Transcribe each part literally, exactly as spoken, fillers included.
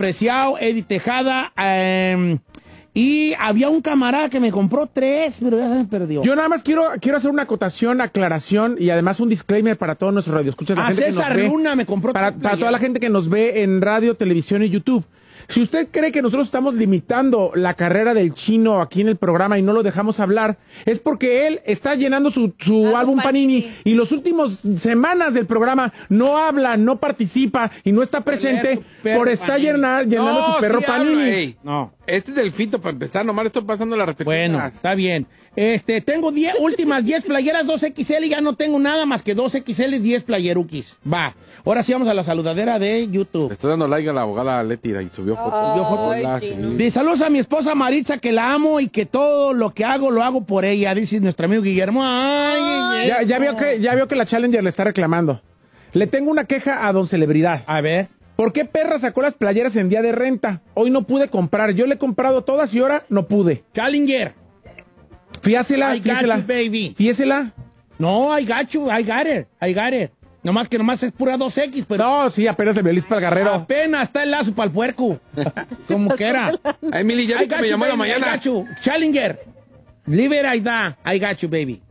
Preciado, Eddie Tejada, eh, y había un camarada que me compró tres, pero ya se me perdió. Yo nada más quiero, quiero hacer una acotación, aclaración y además un disclaimer para todos nuestros radioescuchas. La Ah, gente César que nos ve, Luna me compró para, para toda la gente que nos ve en radio, televisión y YouTube. Si usted cree que nosotros estamos limitando la carrera del Chino aquí en el programa y no lo dejamos hablar, es porque él está llenando su, su Ah, álbum Panini. Panini y los últimos semanas del programa no habla, no participa y no está presente por estar llena- llenando No, su perro sí Panini. habla, ey. No. Este es el Fito para empezar, nomás le estoy pasando la repetición. Bueno, está bien. Este, tengo diez, últimas diez playeras, dos equis ele, y ya no tengo nada más que dos equis ele y diez playeruquis. Va. Ahora sí vamos a la saludadera de YouTube. Le estoy dando like a la abogada Leti y subió foto. Ay, Subió foto. Hola, Chino. sí. De saludos a mi esposa Maritza, que la amo y que todo lo que hago, lo hago por ella, dice nuestro amigo Guillermo. Ay, ay, Ya, ya, vio que, ya vio que la Challenger le está reclamando. Le tengo una queja a don Celebridad. A ver. ¿Por qué perra sacó las playeras en día de renta? Hoy no pude comprar. Yo le he comprado todas y ahora no pude. Challenger. Fíasela, I got fíesela. you, baby. Fíesela. No, I got you, I got it, I got it. Nomás que nomás es pura dos equis, pero No, sí, apenas el violín para el guerrero. apenas está el lazo para el puerco. Como que era. Ay, Mili, ya I vi que got me you, llamó en la baby, I mañana. got you. Challenger. Leave it like that. I got you, baby.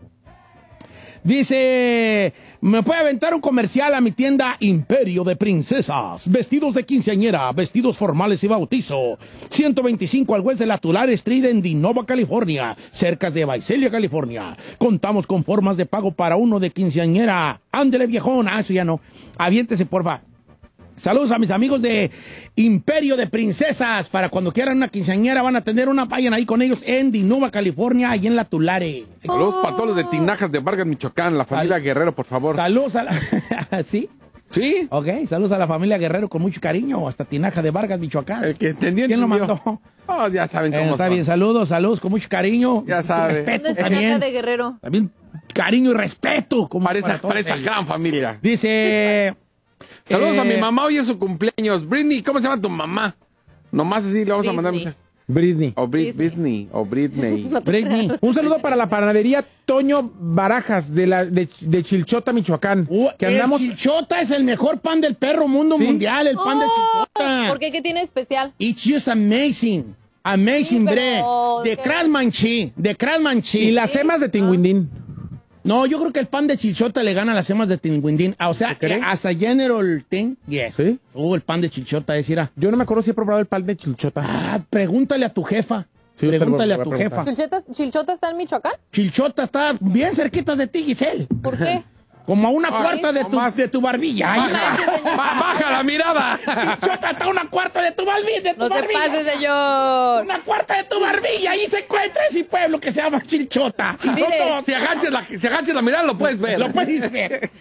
Dice, ¿me puede aventar un comercial a mi tienda Imperio de Princesas? Vestidos de quinceañera, vestidos formales y bautizo. ciento veinticinco al West de la Tulare Street en Dinova, California, cerca de Visalia, California. Contamos con formas de pago para uno de quinceañera. Ándele, viejón. Ah, eso ya no. Aviéntese, porfa. Saludos a mis amigos de Imperio de Princesas. Para cuando quieran una quinceañera van a tener una, vayan ahí con ellos en Dinova, California, y en la Tulare. Saludos para todos los de Tinajas de Vargas, Michoacán, la familia Sal- Guerrero, por favor. Saludos a la... ¿Sí? ¿Sí? Ok, saludos a la familia Guerrero con mucho cariño, hasta Tinaja de Vargas, Michoacán. El que entendió, ¿Quién lo entendió. mandó? Oh, ya saben Eh, cómo está son. bien, saludos, saludos con mucho cariño. Ya sabe. Respeto ¿Dónde está también. Naca de Guerrero? También cariño y respeto. Como Para esa, para todos para esa ellos. gran familia. Dice... Saludos eh, a mi mamá, hoy es su cumpleaños. Britney, ¿cómo se llama tu mamá? Nomás así le vamos a mandar un Disney. mensaje. Britney. O Brit- Britney, o Britney. Britney. Un saludo para la panadería Toño Barajas de, la, de, de Chilchota, Michoacán. Uh, que el andamos... Chilchota es el mejor pan del perro mundo Sí. mundial, el pan de Oh, Chilchota. ¿por qué? ¿Qué tiene especial? It's just amazing. Amazing Sí, pero, bread. De ¿qué? Craftsmanship. De Craftsmanship. Y las semas de Tinguindín. No, yo creo que el pan de Chilchota le gana a las semas de Tinguindín. Ah, o sea, ¿Tú crees? hasta general thing, yes. ¿Sí? Oh, el pan de Chilchota es, mira. Yo no me acuerdo si he probado el pan de Chilchota. Ah, pregúntale a tu jefa. Sí, yo te lo pregúntale voy a a tu preguntar. jefa. ¿Chilchota, ¿Chilchota está en Michoacán? Chilchota está bien cerquita de ti, Giselle. ¿Por qué? Como a una Ah, cuarta de tu, nomás. de tu barbilla. Ay, Baja, ba- baja la mirada. Chilchota está a una cuarta de tu barbilla. De tu No te barbilla. pases, señor. Una cuarta de tu barbilla. Ahí se encuentra ese pueblo que se llama Chilchota. Y son Dile. dos. Si agachas la, si agachas la mirada, lo puedes ver. Lo puedes ver.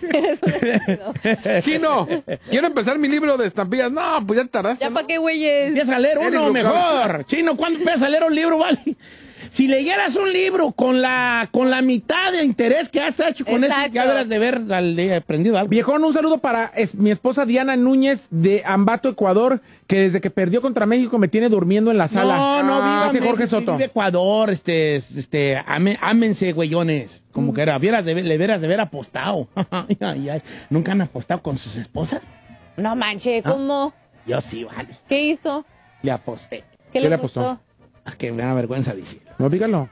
Chino, quiero empezar mi libro de estampillas. No, pues ya tardaste. ¿Ya ¿no? para qué, güeyes? Empieza a leer Eres uno local. mejor. Chino, ¿cuándo empiezas a leer un libro, vale? Si leyeras un libro con la con la mitad de interés que has hecho con eso, Exacto. ya deberás de haber al- aprendido algo. Viejón, un saludo para es- mi esposa Diana Núñez de Ambato, Ecuador, que desde que perdió contra México me tiene durmiendo en la sala. No, no, Ah, viva ese Jorge México, Soto. vive Ecuador, este, este, ame- ámense, güeyones. Como que era, vieras de, le vieras de haber apostado. Ay, ay, ay. ¿Nunca han apostado con sus esposas? No manche, ¿cómo? Yo sí, vale. ¿Qué hizo? Le aposté. ¿Qué, ¿Qué le le apostó? apostó? Es que me da vergüenza decir. No, dígalo.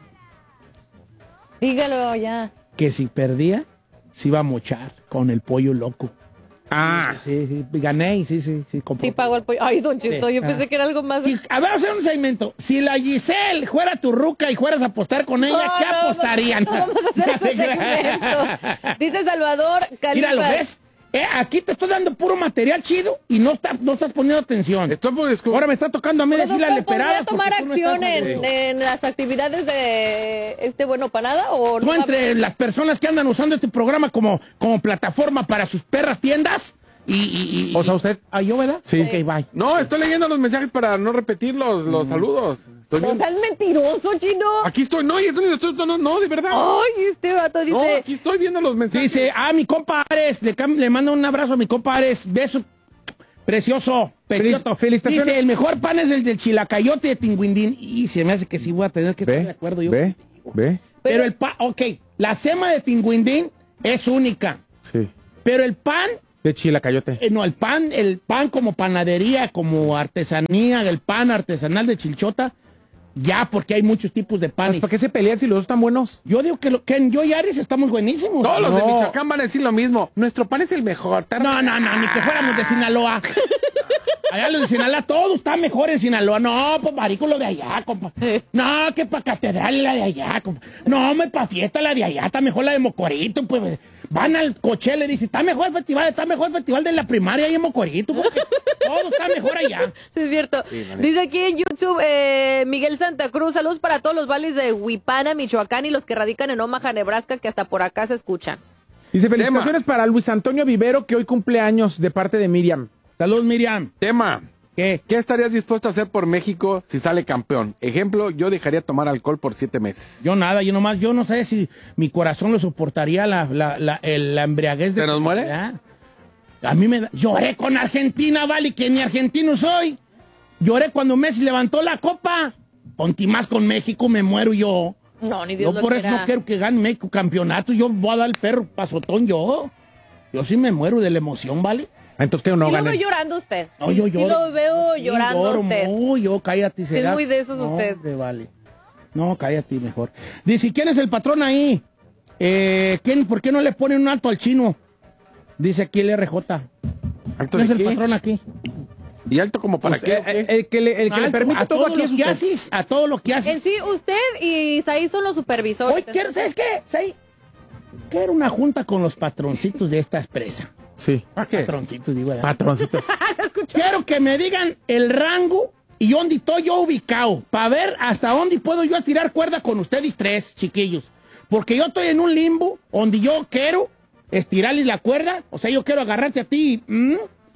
Dígalo ya. Que si perdía, se iba a mochar con el pollo loco. Ah, Sí, sí, gané, sí, sí, sí. compró. Sí pagó el pollo. Ay, don Cheto, Sí. yo pensé Ah. que era algo más. Si, a ver, vamos a hacer un segmento. Si la Giselle fuera tu ruca y fueras a apostar con ella, No, ¿qué no, apostarían? No, vamos a hacer ese segmento. Dice Salvador Califa. Mira, ¿lo ves? Eh, aquí te estoy dando puro material chido y no, está, no estás poniendo atención. Estoy por descubrir. Ahora me está tocando a mí decirle al ¿Productor podría leperadas. tomar porque tú no acción estás en, ahí. en las actividades de este bueno panada o ¿Tú no? entre las personas que andan usando este programa como, como plataforma para sus perras tiendas? Y, y, y- O sea, usted. ¿Ah, yo, verdad? Sí. Ok, bye. No, estoy leyendo los mensajes para no repetir los, los Mm. saludos. Estoy No viendo- seas mentiroso, chino. Aquí estoy, no, y estoy, estoy- no, no, de verdad. Ay, este vato No, dice. aquí estoy viendo los mensajes. Dice, ah, mi compa Ares, le, cam- le mando un abrazo a mi compa Ares, beso precioso, precioso. felicitaciones. Dice, el mejor pan es el del chilacayote de Tinguindín. Y se me hace que sí voy a tener que estar de Ve, acuerdo yo. ve, ve. Pero el pan, ok, la sema de Tinguindín es única. Sí. Pero el pan De Chilacayote. Eh, no, el pan, el pan como panadería, como artesanía, el pan artesanal de Chilchota, ya, porque hay muchos tipos de pan. Pues, ¿para qué se pelean si los dos están buenos? Yo digo que, lo, que en Yo y Aries estamos buenísimos. Todos los de No. Michoacán van a decir lo mismo. Nuestro pan es el mejor. No, no, no, ni que fuéramos de Sinaloa. Allá los de Sinaloa, todo está mejor en Sinaloa. No, pues marico, lo de allá, compa. No, que pa' catedral la de allá, compa. No, me pa' fiesta la de allá, está mejor la de Mocorito, pues. Van al coche, le dicen, está mejor el festival, está mejor el festival de la primaria ahí en Mocorito, porque todo está mejor allá. Sí, es cierto. Dice aquí en YouTube, eh, Miguel Santa Cruz, saludos para todos los vales de Huipana, Michoacán y los que radican en Omaha, Nebraska, que hasta por acá se escuchan. Dice, felicitaciones para Luis Antonio Vivero, que hoy cumple años, de parte de Miriam. Saludos, Miriam. Tema. ¿Qué? ¿Qué estarías dispuesto a hacer por México si sale campeón? Ejemplo, yo dejaría tomar alcohol por siete meses. Yo nada, yo nomás, yo no sé si mi corazón lo soportaría la, la, la, el- la embriaguez de... ¿Se nos muere? ¿Ah? A mí me da... Lloré con Argentina, vale, que ni argentino soy. Lloré cuando Messi levantó la copa. Ponti más con México, me muero yo. No, ni Dios Yo lo por eso quiera. no quiero que gane México campeonato. Yo voy a dar el perro pasotón yo. Yo sí me muero de la emoción, ¿vale? Entonces, ¿qué no Sí lo veo ganen? llorando usted. No, yo Sí lloro. lo veo Sí, llorando lloro, usted. No, yo cállate. será- Es muy de esos no, usted. hombre, vale. No, cállate mejor. Dice, ¿quién es el patrón ahí? Eh, ¿quién, ¿Por qué no le ponen un alto al chino? Dice aquí el R J. ¿Alto ¿Quién es de el qué? patrón aquí? ¿Y alto como para Pues, qué? o qué? eh, eh, el que le, el que le Alto, permite a todo todo aquí es lo que usted. haces, a todo lo que haces. En sí, usted y Isaí son los supervisores. Hoy quiero, ¿sabes qué? ¿Sabes? Quiero una junta con los patroncitos de esta empresa. Sí. ¿Para qué? Patroncitos, digo. ¿verdad? Patroncitos. Quiero que me digan el rango y dónde estoy yo ubicado, para ver hasta dónde puedo yo tirar cuerda con ustedes tres, chiquillos. Porque yo estoy en un limbo donde yo quiero estirarle la cuerda, o sea, yo quiero agarrarte a ti, ¿m?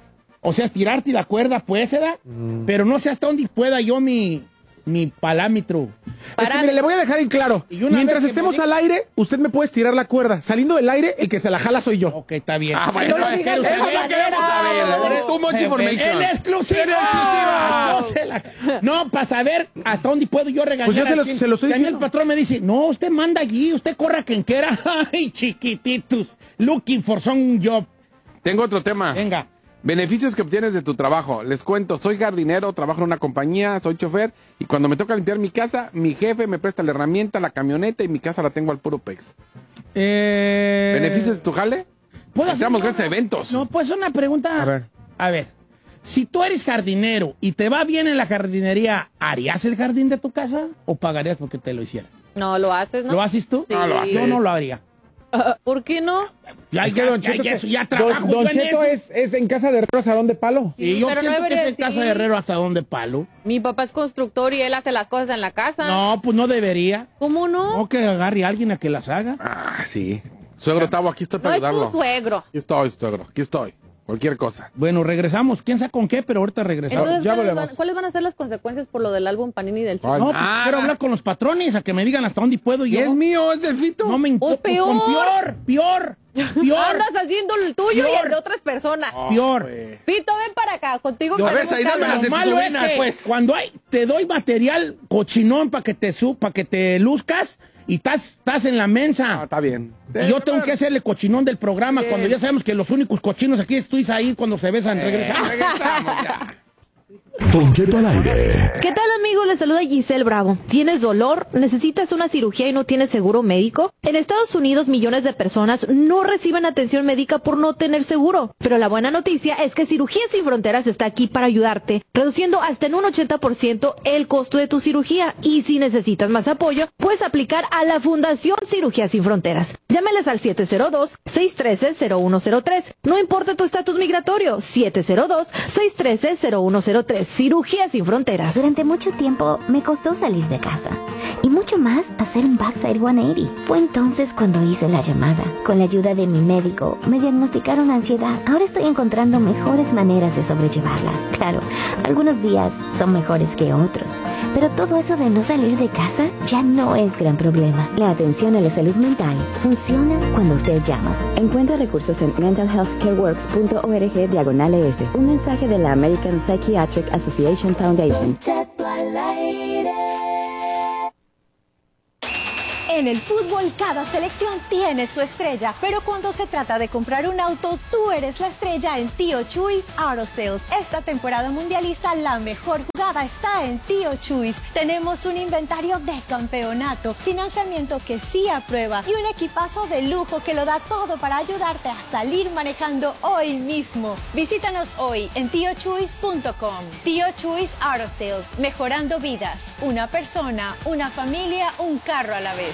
O sea, estirarte la cuerda, pues, ¿verdad? Mm. Pero no sé hasta dónde pueda yo mi, mi parámetro. Es que, mire, le voy a dejar en claro. Y una Mientras vez que estemos me al aire, usted me puede estirar la cuerda. Saliendo del aire, el que se la jala soy yo. Ok, está bien. Ah, bueno, Yo lo es quiero que saber. eso lo queremos saber. Too much information. En exclusiva. En exclusiva. No, se la- no, para saber hasta dónde puedo yo regañar. Pues ya se a lo- quien- se lo estoy que a mí diciendo. el patrón me dice, no, usted manda allí, usted corra a quien quiera. Ay, chiquititos. Looking for some job. Tengo otro tema. Venga. Beneficios que obtienes de tu trabajo. Les cuento, soy jardinero, trabajo en una compañía, soy chofer y cuando me toca limpiar mi casa, mi jefe me presta la herramienta, la camioneta y mi casa la tengo al puro pex. Eh, ¿Beneficios de tu jale? ¿puedo hacer Hacemos una- grandes eventos. No, pues una pregunta. A ver. A ver. Si tú eres jardinero y te va bien en la jardinería, ¿harías el jardín de tu casa o pagarías porque te lo hicieran? No, lo haces, ¿no? ¿Lo haces tú? Sí. No lo Yo hace. no lo haría. ¿Por qué no? Ya, Es que ya, Don ya, Cheto, ya, que- eso, ya Don- trabajo Don yo en Cheto eso. es, es en casa de herrero asadón de palo. Y yo Pero no siento que es debería en casa decir- de herrero hasta donde palo. Mi papá es constructor y él hace las cosas en la casa. No, pues no debería. ¿Cómo no? No que agarre a alguien a que las haga. Ah, sí. Suegro Tavo, aquí estoy No para es tu ayudarlo. suegro. Aquí estoy, suegro, aquí estoy. Cualquier cosa. Bueno, regresamos. ¿Quién sabe con qué? Pero ahorita regresamos. Entonces, ya ¿cuáles volvemos. van, cuáles van a ser las consecuencias por lo del álbum Panini del Chico? Ay, No, pues Ah, quiero hablar con los patrones a que me digan hasta dónde puedo ¿Y yo. es mío, es del Fito? No me importa. ¡Oh, peor! Con peor, peor, peor, Andas haciendo el tuyo y Peor. el de otras personas. peor. Fito, ven para acá. Contigo A ver, queremos Saí, dame hablar. las de Lo tu malo es sobrina, que pues. cuando hay, te doy material cochinón para que te su, para que te luzcas y estás, estás en la Ah, mensa. está bien. Y yo tengo que hacerle cochinón del programa cuando ya sabemos que los únicos cochinos aquí estuvís ahí cuando se besan. Regresamos. Regresamos ya. Don Cheto al aire. ¿Qué tal, amigos? Les saluda Giselle Bravo. ¿Tienes dolor? ¿Necesitas una cirugía y no tienes seguro médico? En Estados Unidos, millones de personas no reciben atención médica por no tener seguro. Pero la buena noticia es que Cirugía Sin Fronteras está aquí para ayudarte, reduciendo hasta en un ochenta por ciento el costo de tu cirugía. Y si necesitas más apoyo, puedes aplicar a la Fundación Cirugía Sin Fronteras. Llámeles al siete cero dos, seis uno tres, cero uno cero tres. No importa tu estatus migratorio, siete cero dos, seis uno tres, cero uno cero tres. Cirugía Sin Fronteras. Durante mucho tiempo me costó salir de casa y mucho más hacer un backside ciento ochenta. Fue entonces cuando hice la llamada. Con la ayuda de mi médico me diagnosticaron ansiedad. Ahora estoy encontrando mejores maneras de sobrellevarla. Claro, algunos días son mejores que otros, pero todo eso de no salir de casa ya no es gran problema. La atención a la salud mental funciona cuando usted llama. Encuentra recursos en mental health care works punto org diagonal es. Un mensaje de la American Psychiatric Association Foundation. En el fútbol, cada selección tiene su estrella, pero cuando se trata de comprar un auto, tú eres la estrella en Tío Chuys Auto Sales. Esta temporada mundialista, la mejor jugada está en Tío Chuys. Tenemos un inventario de campeonato, financiamiento que sí aprueba y un equipazo de lujo que lo da todo para ayudarte a salir manejando hoy mismo. Visítanos hoy en tío chuys punto com. Tío Chuys Auto Sales, mejorando vidas. Una persona, una familia, un carro a la vez.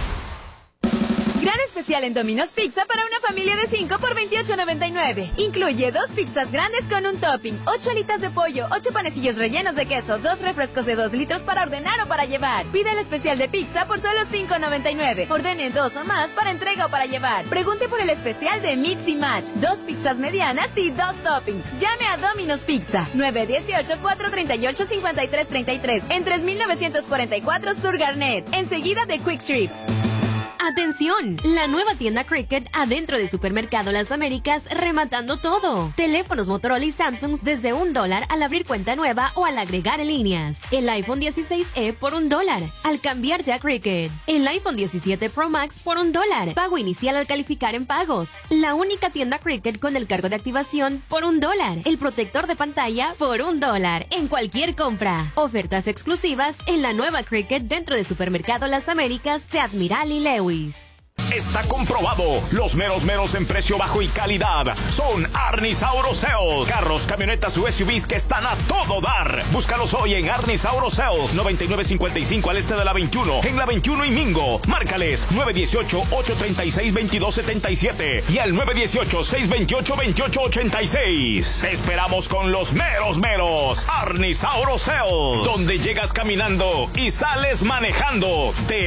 Gran especial en Domino's Pizza para una familia de cinco por veintiocho noventa y nueve. Incluye dos pizzas grandes con un topping, ocho alitas de pollo, ocho panecillos rellenos de queso, dos refrescos de dos litros para ordenar o para llevar. Pide el especial de pizza por solo cinco noventa y nueve. Ordene dos o más para entrega o para llevar. Pregunte por el especial de Mix y Match, dos pizzas medianas y dos toppings. Llame a Domino's Pizza, nueve uno ocho, cuatro tres ocho, cinco tres tres tres, en tres mil novecientos cuarenta y cuatro Sur Garnet, enseguida de Quick Trip. ¡Atención! La nueva tienda Cricket adentro de Supermercado Las Américas, rematando todo. Teléfonos Motorola y Samsung desde un dólar al abrir cuenta nueva o al agregar líneas. El iPhone dieciséis E por un dólar al cambiarte a Cricket. El iPhone diecisiete Pro Max por un dólar. Pago inicial al calificar en pagos. La única tienda Cricket con el cargo de activación por un dólar. El protector de pantalla por un dólar en cualquier compra. Ofertas exclusivas en la nueva Cricket dentro de Supermercado Las Américas de Admiral y Lewis. Está comprobado. Los meros meros en precio bajo y calidad son Arnis Auto Sales. Carros, camionetas u S U Vs que están a todo dar. Búscalos hoy en Arnis Auto Sales. noventa y nueve cincuenta y cinco al este de la veintiuno. En la veintiuno y Mingo. Márcales nueve uno ocho, ocho tres seis, dos dos siete siete y al nueve uno ocho, seis dos ocho, veintiocho ochenta y seis. Te esperamos con los meros meros. Arnis Auto Sales. Donde llegas caminando y sales manejando de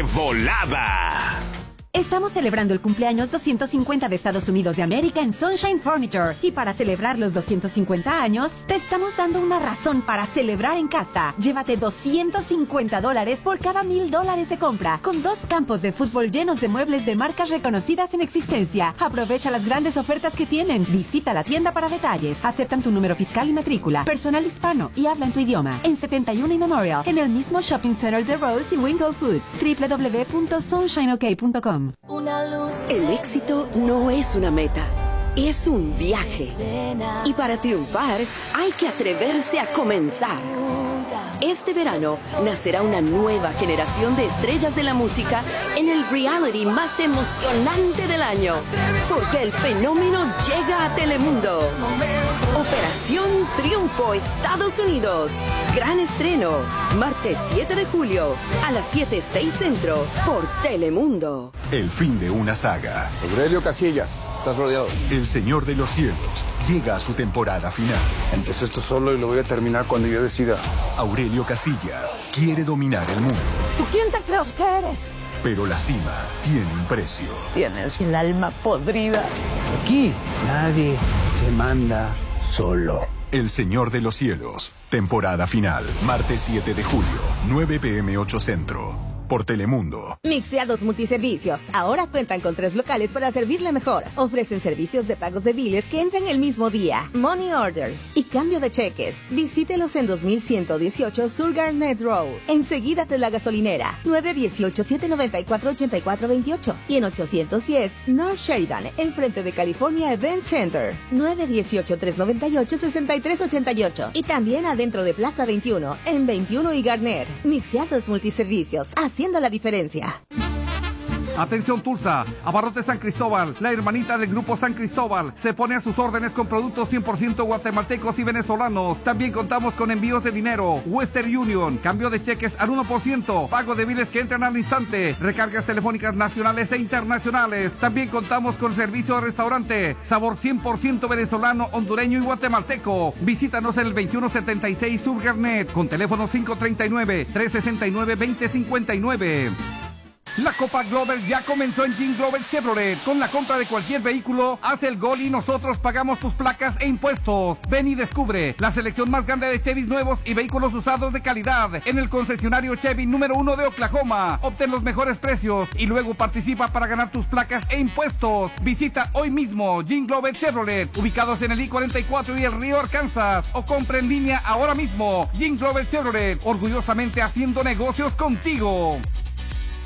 volada. Estamos celebrando el cumpleaños doscientos cincuenta de Estados Unidos de América en Sunshine Furniture. Y para celebrar los doscientos cincuenta años, te estamos dando una razón para celebrar en casa. Llévate doscientos cincuenta dólares por cada mil dólares de compra, con dos campos de fútbol llenos de muebles de marcas reconocidas en existencia. Aprovecha las grandes ofertas que tienen. Visita la tienda para detalles. Aceptan tu número fiscal y matrícula. Personal hispano y hablan tu idioma. En setenta y uno y Memorial, en el mismo shopping center de Rose y Wingo Foods. doble u doble u doble u punto sunshine ok punto com. Una luz. El éxito no es una meta, es un viaje. Y para triunfar hay que atreverse a comenzar. Este verano nacerá una nueva generación de estrellas de la música en el reality más emocionante del año, porque el fenómeno llega a Telemundo. Operación Triunfo Estados Unidos. Gran estreno, martes siete de julio a las siete seis centro por Telemundo. El fin de una saga. Aurelio Casillas, estás rodeado. El Señor de los Cielos llega a su temporada final. Empecé esto solo y lo voy a terminar cuando yo decida. Aurelio Casillas quiere dominar el mundo. ¿Tú quién te crees que eres? Pero la cima tiene un precio. Tienes el alma podrida. Aquí nadie te manda solo. El Señor de los Cielos, temporada final, martes siete de julio, nueve p m ocho centro. Por Telemundo. Mixeados Multiservicios. Ahora cuentan con tres locales para servirle mejor. Ofrecen servicios de pagos de biles que entran el mismo día, money orders y cambio de cheques. Visítelos en dos mil ciento dieciocho Sur Garnet Road, enseguida de la gasolinera, nueve uno ocho, siete nueve cuatro, ocho cuatro dos ocho y en ochocientos diez North Sheridan, enfrente de California Event Center, nueve uno ocho, tres nueve ocho, seis tres ocho ocho y también adentro de Plaza veintiuno, en veintiuno y Garnet. Mixeados Multiservicios. Haciendo la diferencia. Atención Tulsa, Abarrotes San Cristóbal, la hermanita del Grupo San Cristóbal, se pone a sus órdenes con productos cien por ciento guatemaltecos y venezolanos. También contamos con envíos de dinero, Western Union, cambio de cheques al uno por ciento, pago de biles que entran al instante, recargas telefónicas nacionales e internacionales. También contamos con servicio de restaurante, sabor cien por ciento venezolano, hondureño y guatemalteco. Visítanos en el veintiuno setenta y seis Sur Garnet, con teléfono cinco tres nueve, tres seis nueve, dos cero cinco nueve. La Copa Glover ya comenzó en Jean Glover Chevrolet. Con la compra de cualquier vehículo, haz el gol y nosotros pagamos tus placas e impuestos. Ven y descubre la selección más grande de Chevys nuevos y vehículos usados de calidad en el concesionario Chevy número uno de Oklahoma. Obtén los mejores precios y luego participa para ganar tus placas e impuestos. Visita hoy mismo Jean Glover Chevrolet, ubicados en el I cuarenta y cuatro y el Río Arkansas, o compra en línea ahora mismo. Jean Glover Chevrolet, orgullosamente haciendo negocios contigo.